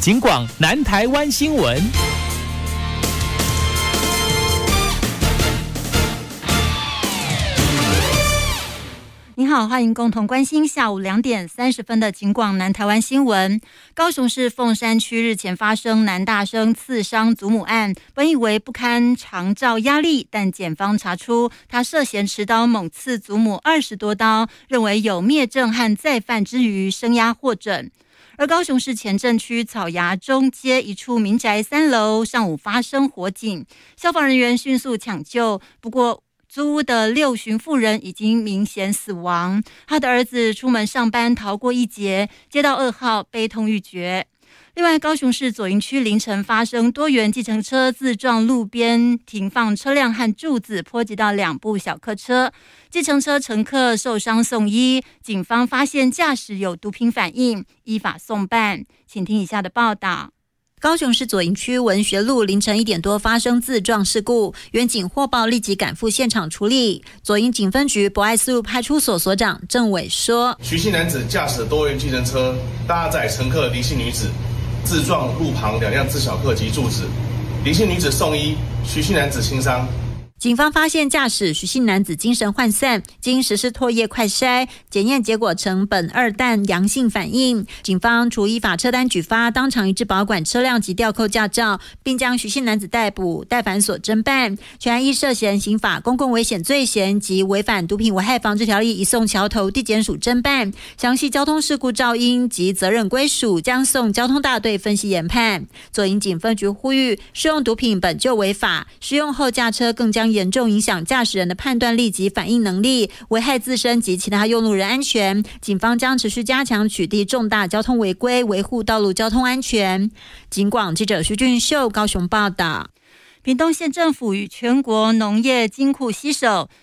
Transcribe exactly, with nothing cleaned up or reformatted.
警广南台湾新闻。 您好，欢迎共同关心下午两点三十分的警广南台湾新闻。高雄市凤山区日前发生男大生刺伤祖母案，本以为不堪长照压力，但检方查出他涉嫌持刀猛刺祖母二十多刀，认为有灭证和再犯之余，声押获准。而高雄市前镇区草衙中街一处民宅三楼上午发生火警，消防人员迅速抢救，不过租屋的六旬妇人已经明显死亡，他的儿子出门上班逃过一劫，接到噩耗悲痛欲绝。另外，高雄市左营区凌晨发生多元计程车自撞路边停放车辆和柱子，波及到两部小客车，计程车乘客受伤送医，警方发现驾驶有毒品反应，依法送办。请听以下的报道。高雄市左营区文学路凌晨一点多发生自撞事故，员警获报立即赶赴现场处理。左营警分局博爱四路派出所所长郑伟说： 徐姓男子驾驶多元计程车搭载乘客林姓女子，自撞路旁两辆自小客及柱子，林姓女子送医，徐姓男子轻伤。 警方发现驾驶徐姓男子精神涣散，经实施唾液快筛检验结果呈苯二氮阳性反应，警方除依法车单举发，当场移至保管车辆及吊扣驾照，并将徐姓男子逮捕，待反所侦办。全案依涉嫌刑法公共危险罪嫌及违反毒品危害防治条例移送桥头地检署侦办，详细交通事故肇因及责任归属将送交通大队分析研判。左营警分局呼吁，使用毒品本就违法，使用后驾车更将严重影响驾驶人的判断力及反应能力，危害自身及其他用路人安全。警方将持续加强取缔重大交通违规，维护道路交通安全。警广记者徐俊秀高雄报道。屏东县政府与全国农业金库携手，